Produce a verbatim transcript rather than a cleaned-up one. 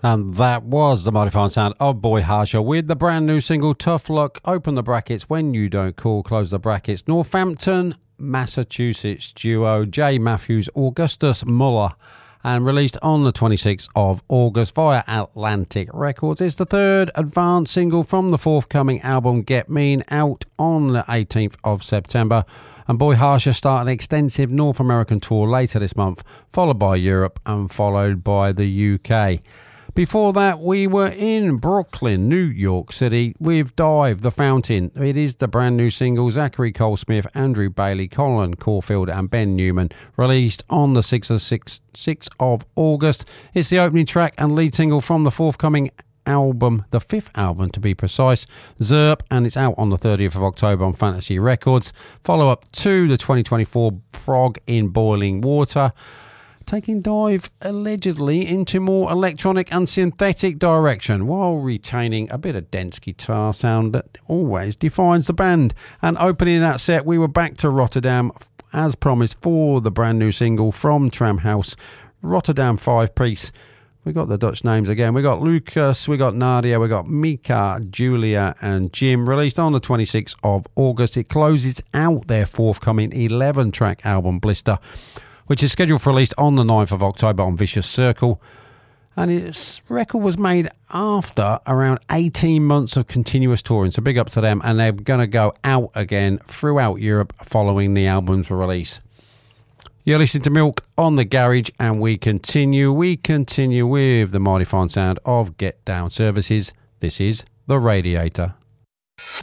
And that was the mighty fine sound of Boy Harsher with the brand new single Tough Luck. Open the brackets when you don't call, close the brackets. Northampton, Massachusetts duo Jay Matthews, Augustus Muller, and released on the twenty-sixth of August via Atlantic Records. It's the third advance single from the forthcoming album Get Mean, out on the eighteenth of September. And Boy Harsher start an extensive North American tour later this month, followed by Europe and followed by the U K. Before that, we were in Brooklyn, New York City, with Dive, The Fountain. It is the brand new single, Zachary Cole-Smith, Andrew Bailey, Colin Caulfield and Ben Newman, released on the sixth of August. It's the opening track and lead single from the forthcoming album, the fifth album to be precise, Zerp, and it's out on the thirtieth of October on Fantasy Records. Follow up to the twenty twenty-four Frog in Boiling Water, taking Dive allegedly into more electronic and synthetic direction while retaining a bit of dense guitar sound that always defines the band. And opening that set, we were back to Rotterdam as promised for the brand new single from Tramhouse, Rotterdam Five Piece. We got the Dutch names again. We got Lucas, we got Nadia, we got Mika, Julia and Jim, released on the twenty-sixth of August. It closes out their forthcoming eleven track album Blister, which is scheduled for release on the ninth of October on Vicious Circle. And its record was made after around eighteen months of continuous touring, so big up to them. And they're going to go out again throughout Europe following the album's release. You're listening to Milk on the Garage, and we continue, we continue with the mighty fine sound of Get Down Services. This is The Radiator.